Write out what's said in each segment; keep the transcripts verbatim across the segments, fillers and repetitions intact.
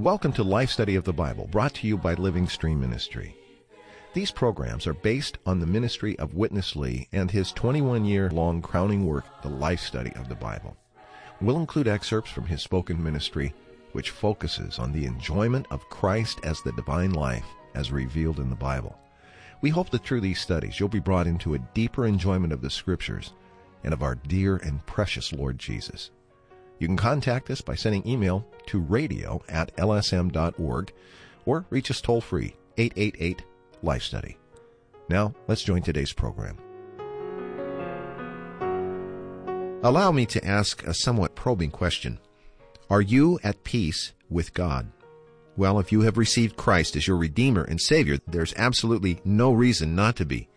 Welcome to Life Study of the Bible, brought to you by Living Stream Ministry. These programs are based on the ministry of Witness Lee and his twenty-one-year-long crowning work, The Life Study of the Bible. We'll include excerpts from his spoken ministry, which focuses on the enjoyment of Christ as the divine life as revealed in the Bible. We hope that through these studies you'll be brought into a deeper enjoyment of the Scriptures and of our dear and precious Lord Jesus. You can contact us by sending email to radio at l s m dot org or reach us toll-free, eight eight eight, life study. Now, let's join today's program. Allow me to ask a somewhat probing question. Are you at peace with God? Well, if you have received Christ as your Redeemer and Savior, there's absolutely no reason not to be.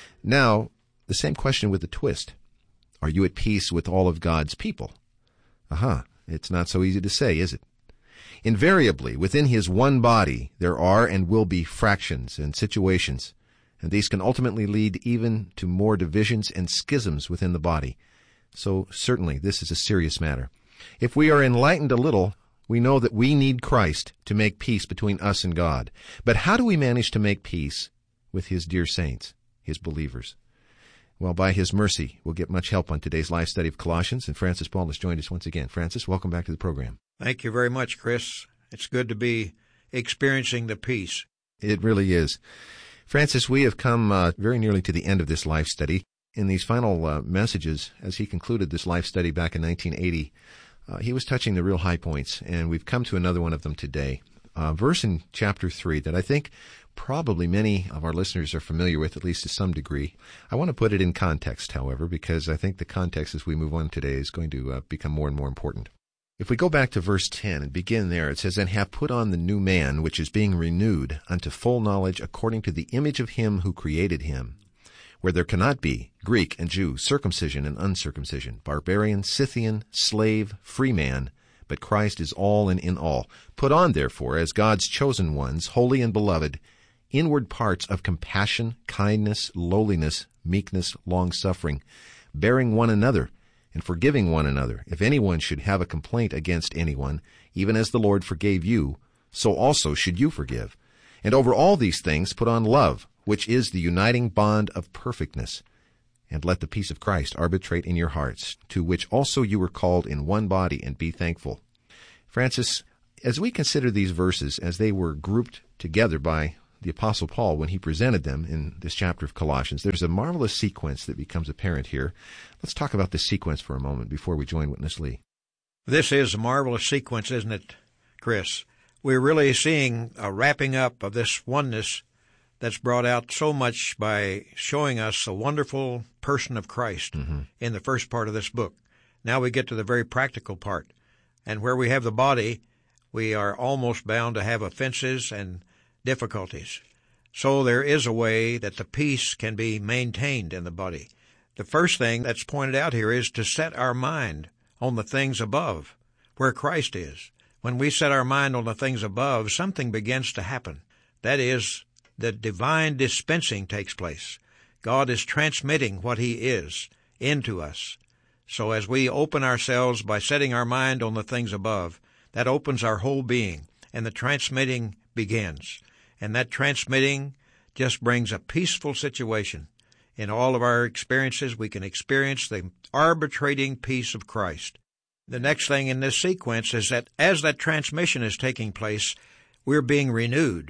Now, the same question with a twist. Are you at peace with all of God's people? Aha, it's not so easy to say, is it? Invariably, within his one body, there are and will be fractions and situations, and these can ultimately lead even to more divisions and schisms within the body. So certainly, this is a serious matter. If we are enlightened a little, we know that we need Christ to make peace between us and God. But how do we manage to make peace with his dear saints, his believers? Well, by his mercy, we'll get much help on today's life study of Colossians, and Francis Paul has joined us once again. Francis, welcome back to the program. Thank you very much, Chris. It's good to be experiencing the peace. It really is. Francis, we have come uh, very nearly to the end of this life study. In these final uh, messages, as he concluded this life study back in nineteen eighty, uh, he was touching the real high points, and we've come to another one of them today. A verse in chapter three that I think probably many of our listeners are familiar with, at least to some degree. I want to put it in context, however, because I think the context as we move on today is going to uh, become more and more important. If we go back to verse ten and begin there, it says, "And have put on the new man, which is being renewed unto full knowledge according to the image of him who created him, where there cannot be Greek and Jew, circumcision and uncircumcision, barbarian, Scythian, slave, free man, but Christ is all and in all. Put on, therefore, as God's chosen ones, holy and beloved, inward parts of compassion, kindness, lowliness, meekness, long-suffering, bearing one another, and forgiving one another. If anyone should have a complaint against anyone, even as the Lord forgave you, so also should you forgive. And over all these things put on love, which is the uniting bond of perfectness. And let the peace of Christ arbitrate in your hearts, to which also you were called in one body, and be thankful." Francis, as we consider these verses as they were grouped together by the Apostle Paul when he presented them in this chapter of Colossians, there's a marvelous sequence that becomes apparent here. Let's talk about this sequence for a moment before we join Witness Lee. This is a marvelous sequence, isn't it, Chris? We're really seeing a wrapping up of this oneness that's brought out so much by showing us a wonderful person of Christ mm-hmm. in the first part of this book. Now we get to the very practical part. And where we have the body, we are almost bound to have offenses and difficulties. So there is a way that the peace can be maintained in the body. The first thing that's pointed out here is to set our mind on the things above, where Christ is. When we set our mind on the things above, something begins to happen. That is, the divine dispensing takes place. God is transmitting what he is into us. So as we open ourselves by setting our mind on the things above, that opens our whole being, and the transmitting begins. And that transmitting just brings a peaceful situation. In all of our experiences, we can experience the arbitrating peace of Christ. The next thing in this sequence is that as that transmission is taking place, we're being renewed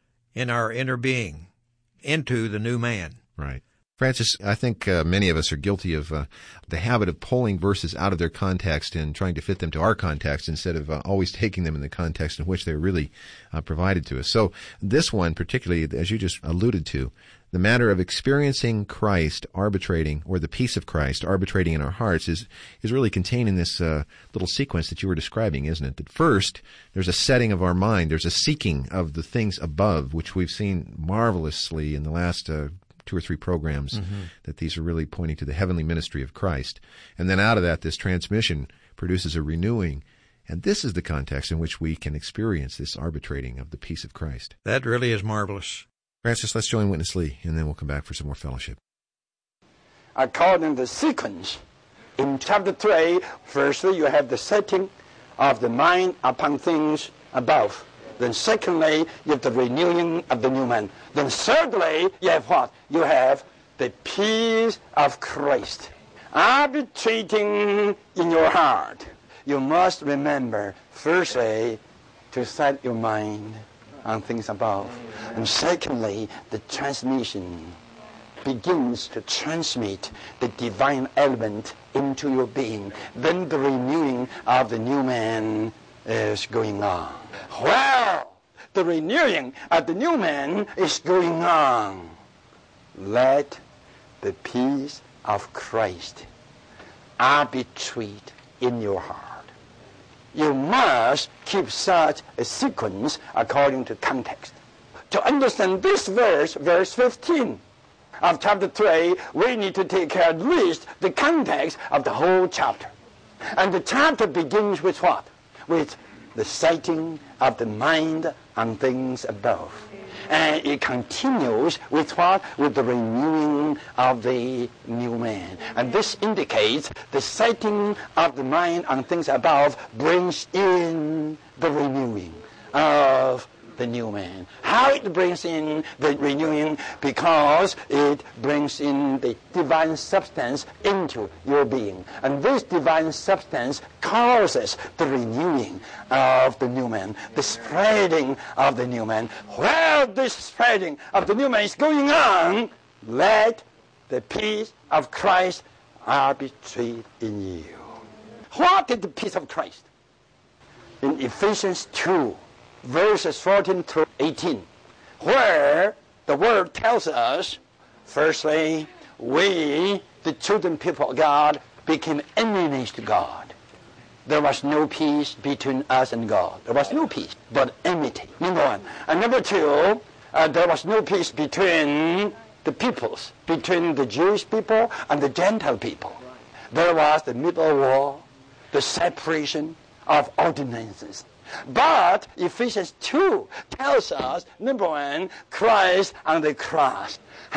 in our inner being into the new man. Right. Francis, I think uh, many of us are guilty of uh, the habit of pulling verses out of their context and trying to fit them to our context instead of uh, always taking them in the context in which they're really uh, provided to us. So this one particularly, as you just alluded to, the matter of experiencing Christ arbitrating, or the peace of Christ arbitrating in our hearts, is is really contained in this uh, little sequence that you were describing, isn't it? That first, there's a setting of our mind. There's a seeking of the things above, which we've seen marvelously in the last uh, two or three programs, mm-hmm. that these are really pointing to the heavenly ministry of Christ. And then out of that, this transmission produces a renewing. And this is the context in which we can experience this arbitrating of the peace of Christ. That really is marvelous. Francis, let's join Witness Lee, and then we'll come back for some more fellowship. According to the sequence, in chapter three, firstly, you have the setting of the mind upon things above. Then secondly, you have the renewing of the new man. Then thirdly, you have what? You have the peace of Christ arbitrating in your heart. You must remember, firstly, to set your mind on things above. And secondly, the transmission begins to transmit the divine element into your being. Then the renewing of the new man is going on. Well, the renewing of the new man is going on. Let the peace of Christ arbitrate in your heart. You must keep such a sequence according to context. To understand this verse, verse fifteen of chapter three, we need to take care at least the context of the whole chapter. And the chapter begins with what? With the setting of the mind on things above. And it continues with what? With the renewing of the new man. And this indicates the setting of the mind on things above brings in the renewing of the new man. How it brings in the renewing? Because it brings in the divine substance into your being. And this divine substance causes the renewing of the new man, the spreading of the new man. While this spreading of the new man is going on, let the peace of Christ arbitrate in you. What is the peace of Christ? In Ephesians two, verses fourteen through eighteen, where the word tells us, firstly, we, the chosen people of God, became enemies to God. There was no peace between us and God. There was no peace, but enmity. Number one. And number two, uh, there was no peace between the peoples, between the Jewish people and the Gentile people. There was the middle wall, the separation of ordinances. But Ephesians two tells us, number one, Christ on the cross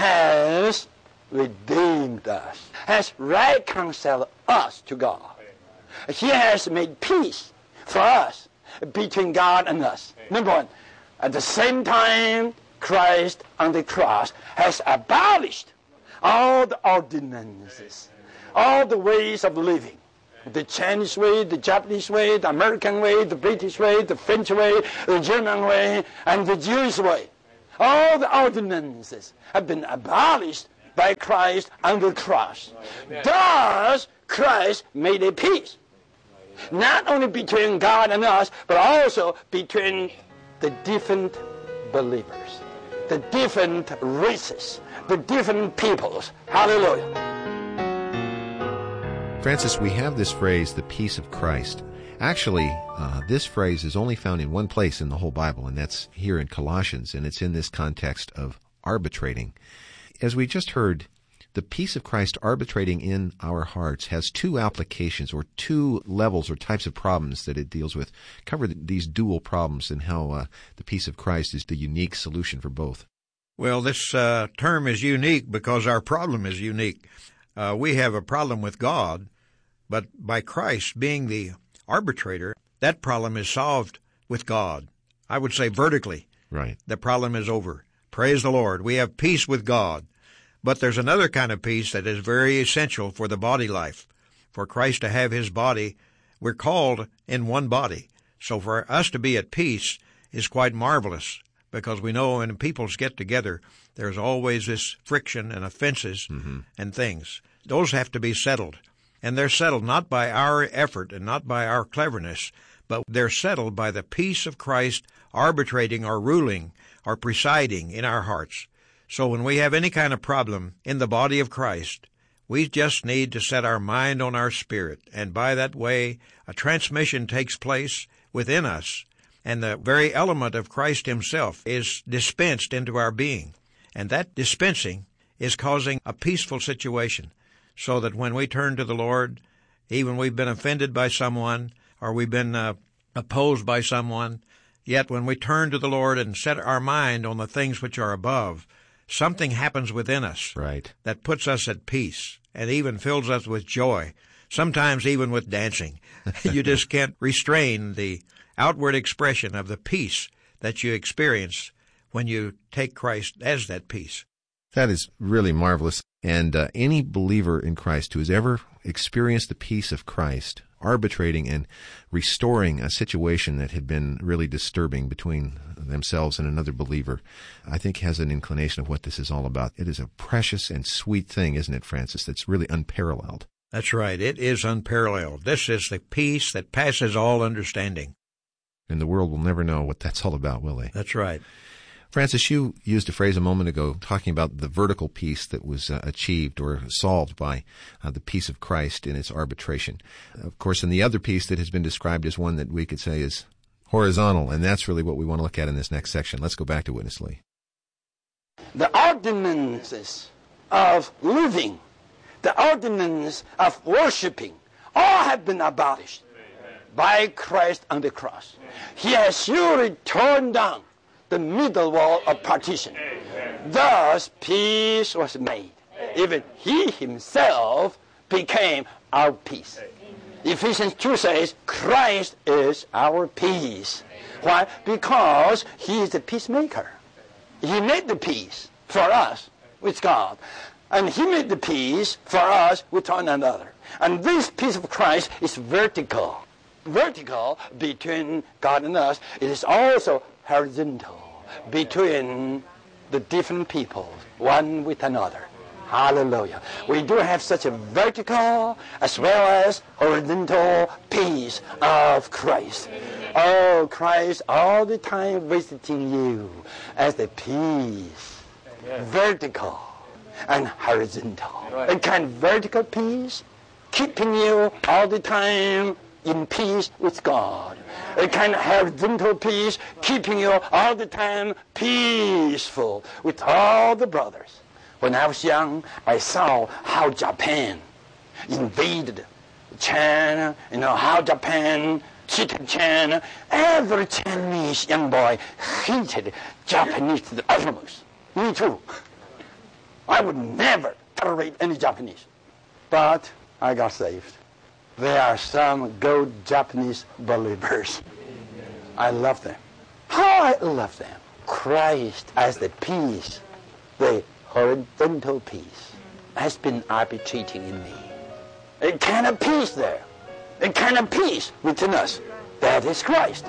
has redeemed us, has reconciled us to God. He has made peace for us between God and us. Number one. At the same time, Christ on the cross has abolished all the ordinances, all the ways of living. The Chinese way, the Japanese way, the American way, the British way, the French way, the German way, and the Jewish way. All the ordinances have been abolished by Christ on the cross. Thus, Christ made a peace. Not only between God and us, but also between the different believers, the different races, the different peoples. Hallelujah. Francis, we have this phrase, the peace of Christ. Actually, uh, this phrase is only found in one place in the whole Bible, and that's here in Colossians, and it's in this context of arbitrating. As we just heard, the peace of Christ arbitrating in our hearts has two applications, or two levels or types of problems that it deals with. Cover these dual problems and how uh, the peace of Christ is the unique solution for both. Well, this uh, term is unique because our problem is unique. Uh, we have a problem with God, but by Christ being the arbitrator, that problem is solved with God. I would say vertically. Right. The problem is over. Praise the Lord. We have peace with God. But there's another kind of peace that is very essential for the body life. For Christ to have his body, we're called in one body. So for us to be at peace is quite marvelous, because we know when peoples get together, there's always this friction and offenses mm-hmm. and things. Those have to be settled. And they're settled not by our effort and not by our cleverness, but they're settled by the peace of Christ arbitrating or ruling or presiding in our hearts. So when we have any kind of problem in the body of Christ, we just need to set our mind on our spirit. And by that way, a transmission takes place within us. And the very element of Christ himself is dispensed into our being. And that dispensing is causing a peaceful situation, so that when we turn to the Lord, even we've been offended by someone or we've been uh, opposed by someone, yet when we turn to the Lord and set our mind on the things which are above, something happens within us right. that puts us at peace and even fills us with joy, sometimes even with dancing. You just can't restrain the outward expression of the peace that you experience when you take Christ as that peace. That is really marvelous. And uh, any believer in Christ who has ever experienced the peace of Christ, arbitrating and restoring a situation that had been really disturbing between themselves and another believer, I think has an inclination of what this is all about. It is a precious and sweet thing, isn't it, Francis, that's really unparalleled. That's right. It is unparalleled. This is the peace that passes all understanding. And the world will never know what that's all about, will they? That's right. Francis, you used a phrase a moment ago talking about the vertical peace that was uh, achieved or solved by uh, the peace of Christ in its arbitration. Of course, and the other peace that has been described as one that we could say is horizontal, and that's really what we want to look at in this next section. Let's go back to Witness Lee. The ordinances of living, the ordinance of worshiping, all have been abolished by Christ on the cross. He has surely torn down the middle wall of partition. Thus, peace was made. Even he himself became our peace. Ephesians two says, Christ is our peace. Why? Because he is the peacemaker. He made the peace for us with God. And he made the peace for us with one another. And this peace of Christ is vertical. Vertical between God and us. It is also horizontal between the different people, one with another. Hallelujah. We do have such a vertical as well as horizontal peace of Christ. Oh, Christ all the time visiting you as the peace, vertical and horizontal. A kind of vertical peace, keeping you all the time in peace with God. A kind of horizontal peace, keeping you all the time peaceful with all the brothers. When I was young, I saw how Japan invaded China, you know, how Japan cheated China. Every Chinese young boy hated Japanese to the uttermost. Me too. I would never tolerate any Japanese. But I got saved. There are some good Japanese believers. I love them. How I love them. Christ as the peace, the horizontal peace, has been arbitrating in me. A kind of peace there. A kind of peace within us. That is Christ.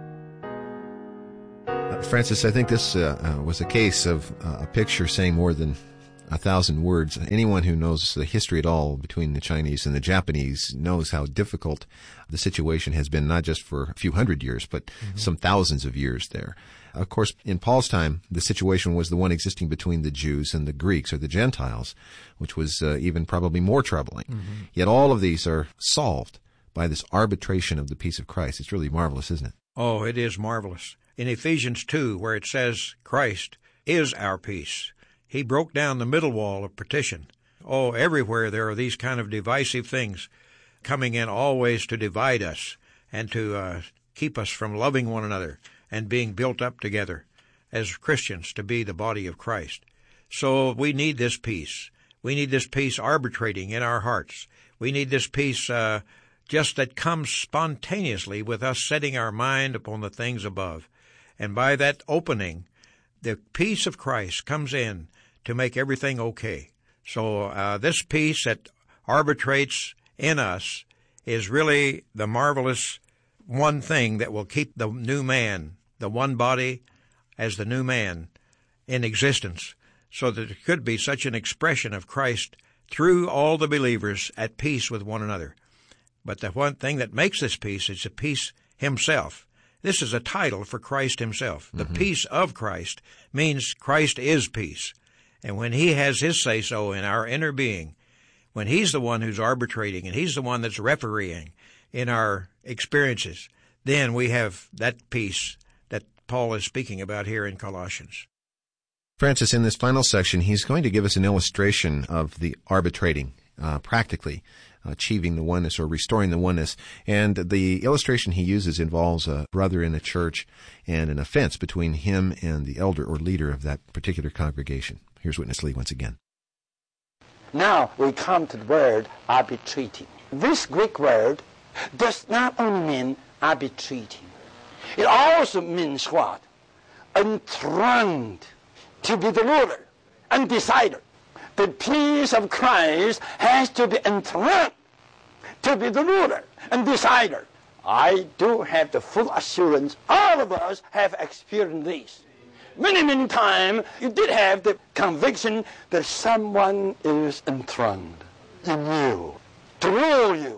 Uh, Francis, I think this uh, uh, was a case of uh, a picture saying more than a thousand words. Anyone who knows the history at all between the Chinese and the Japanese knows how difficult the situation has been, not just for a few hundred years, but mm-hmm. some thousands of years there. Of course, in Paul's time, the situation was the one existing between the Jews and the Greeks, or the Gentiles, which was uh, even probably more troubling. Mm-hmm. Yet all of these are solved by this arbitration of the peace of Christ. It's really marvelous, isn't it? Oh, it is marvelous. In Ephesians two, where it says Christ is our peace, he broke down the middle wall of partition. Oh, everywhere there are these kind of divisive things coming in always to divide us and to uh, keep us from loving one another and being built up together as Christians to be the body of Christ. So we need this peace. We need this peace arbitrating in our hearts. We need this peace uh, just that comes spontaneously with us setting our mind upon the things above. And by that opening, the peace of Christ comes in to make everything okay. So uh, this peace that arbitrates in us is really the marvelous one thing that will keep the new man, the one body as the new man, in existence, so that it could be such an expression of Christ through all the believers at peace with one another. But the one thing that makes this peace is the peace himself. This is a title for Christ himself. The mm-hmm. peace of Christ means Christ is peace. And when he has his say-so in our inner being, when he's the one who's arbitrating and he's the one that's refereeing in our experiences, then we have that peace that Paul is speaking about here in Colossians. Francis, in this final section, he's going to give us an illustration of the arbitrating, uh, practically achieving the oneness or restoring the oneness. And the illustration he uses involves a brother in a church and an offense between him and the elder or leader of that particular congregation. Here's Witness Lee once again. Now we come to the word arbitrating. This Greek word does not only mean arbitrating. It also means what? Enthroned, to be the ruler and decider. The peace of Christ has to be enthroned, to be the ruler and decider. I do have the full assurance all of us have experienced this. Many, many times you did have the conviction that someone is enthroned in you, to rule you,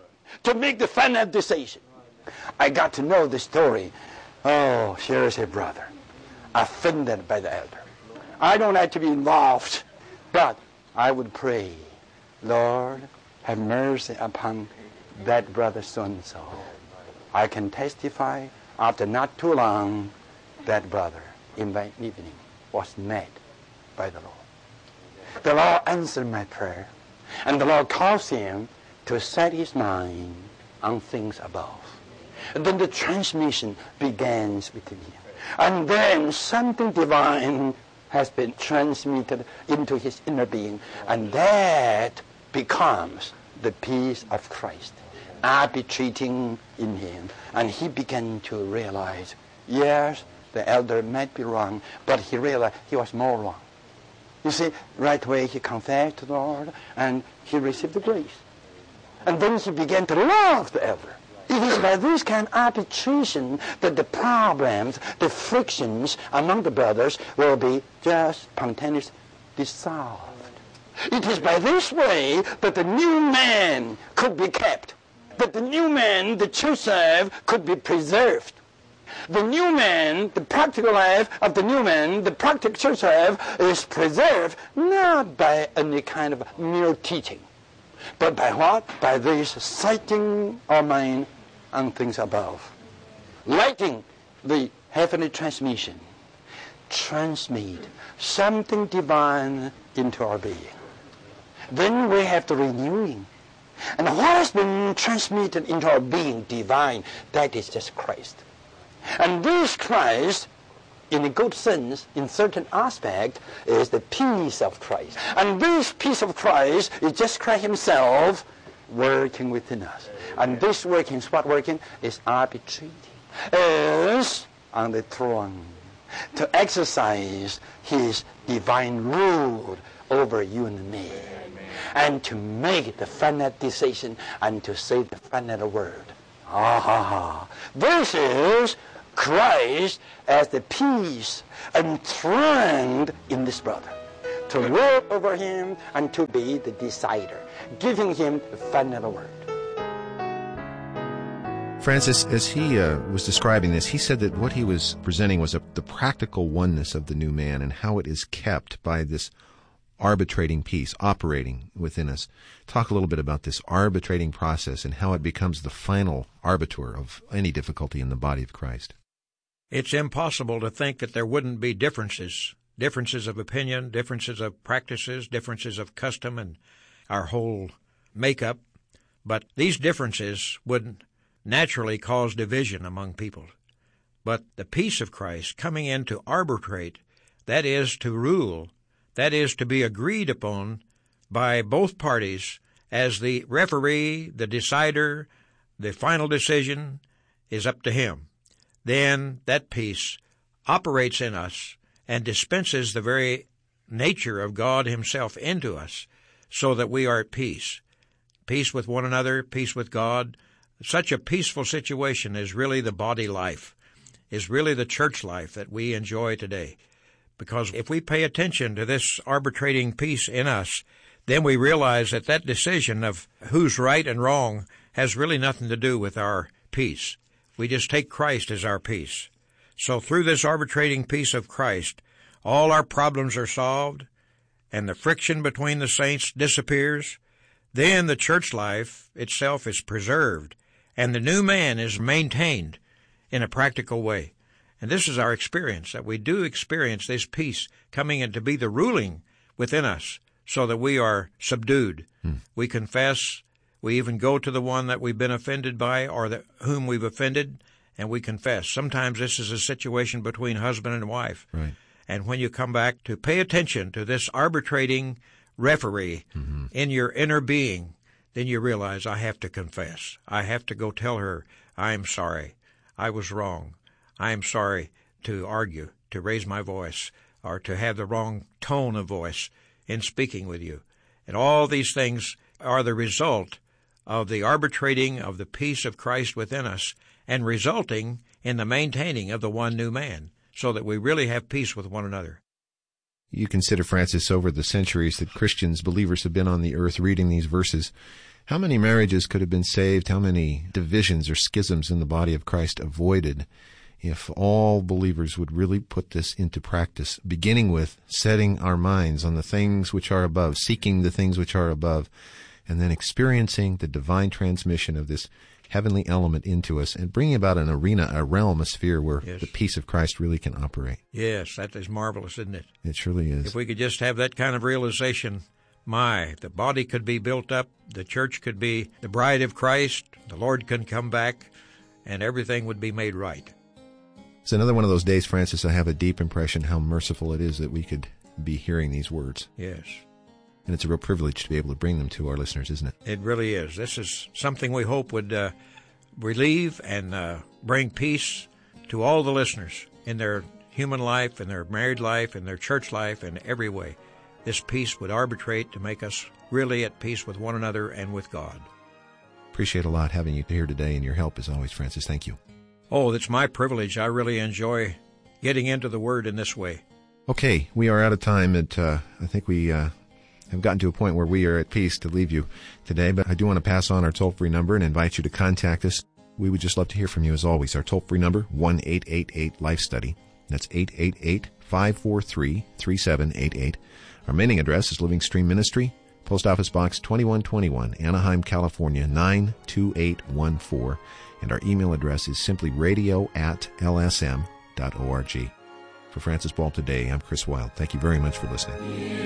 to make the final decision. I got to know the story. Oh, here is a brother offended by the elder. I don't like to be involved, but I would pray, Lord, have mercy upon that brother so-and-so. I can testify after not too long, that brother in my evening was met by the Lord. The Lord answered my prayer, and the Lord caused him to set his mind on things above. And then the transmission begins within him. And then something divine has been transmitted into his inner being, and that becomes the peace of Christ arbitrating in him. And he began to realize, yes, the elder might be wrong, but he realized he was more wrong. You see, right away he confessed to the Lord, and he received the grace. And then he began to love the elder. It is by this kind of arbitration that the problems, the frictions among the brothers will be just spontaneously dissolved. It is by this way that the new man could be kept, that the new man, the church life, could be preserved. The new man, the practical life of the new man, the practical church life is preserved not by any kind of mere teaching, but by what? By this sighting our mind on things above. Lighting the heavenly transmission, transmit something divine into our being. Then we have the renewing. And what has been transmitted into our being divine, that is just Christ. And this Christ, in a good sense, in certain aspect, is the peace of Christ. And this peace of Christ is just Christ himself working within us. And this working is what working? Is arbitrating. Is on the throne to exercise his divine rule over you and me. And to make the final decision and to say the final word. Ah, ha, ha. This is Christ as the peace enthroned in this brother, to rule over him and to be the decider, giving him the final word. Francis, as he uh, was describing this, he said that what he was presenting was a, the practical oneness of the new man and how it is kept by this arbitrating peace operating within us. Talk a little bit about this arbitrating process and how it becomes the final arbiter of any difficulty in the body of Christ. It's impossible to think that there wouldn't be differences, differences of opinion, differences of practices, differences of custom and our whole makeup. But these differences would naturally cause division among people. But the peace of Christ coming in to arbitrate, that is to rule, that is to be agreed upon by both parties as the referee, the decider, the final decision is up to him. Then that peace operates in us and dispenses the very nature of God himself into us so that we are at peace. Peace with one another, peace with God. Such a peaceful situation is really the body life, is really the church life that we enjoy today. Because if we pay attention to this arbitrating peace in us, then we realize that that decision of who's right and wrong has really nothing to do with our peace. We just take Christ as our peace. So through this arbitrating peace of Christ, all our problems are solved, and the friction between the saints disappears. Then the church life itself is preserved, and the new man is maintained in a practical way. And this is our experience, that we do experience this peace coming in to be the ruling within us so that we are subdued. Hmm. We confess. We even go to the one that we've been offended by or the, whom we've offended, and we confess. Sometimes this is a situation between husband and wife. Right. And when you come back to pay attention to this arbitrating referee mm-hmm. in your inner being, then you realize I have to confess. I have to go tell her, I'm sorry. I was wrong. I am sorry to argue, to raise my voice, or to have the wrong tone of voice in speaking with you. And all these things are the result of the arbitrating of the peace of Christ within us and resulting in the maintaining of the one new man, so that we really have peace with one another. You consider, Francis, over the centuries that Christians, believers have been on the earth reading these verses, how many marriages could have been saved, how many divisions or schisms in the body of Christ avoided if all believers would really put this into practice, beginning with setting our minds on the things which are above, seeking the things which are above, and then experiencing the divine transmission of this heavenly element into us and bringing about an arena, a realm, a sphere where yes. the peace of Christ really can operate. Yes, that is marvelous, isn't it? It surely is. If we could just have that kind of realization, my, the body could be built up, the church could be the bride of Christ, the Lord can come back, and everything would be made right. It's another one of those days, Francis, I have a deep impression how merciful it is that we could be hearing these words. Yes. And it's a real privilege to be able to bring them to our listeners, isn't it? It really is. This is something we hope would uh, relieve and uh, bring peace to all the listeners in their human life, in their married life, in their church life, in every way. This peace would arbitrate to make us really at peace with one another and with God. Appreciate a lot having you here today, and your help as always, Francis. Thank you. Oh, it's my privilege. I really enjoy getting into the Word in this way. Okay, we are out of time. It, uh, I think we uh, have gotten to a point where we are at peace to leave you today, but I do want to pass on our toll-free number and invite you to contact us. We would just love to hear from you as always. Our toll-free number, one eight eight eight life study. That's eight eight eight, five four three, three seven eight eight. Our mailing address is Living Stream Ministry, Post Office Box twenty-one twenty-one, Anaheim, California, nine two eight one four. And our email address is simply radio at l s m dot org. For Francis Ball today, I'm Chris Wilde. Thank you very much for listening.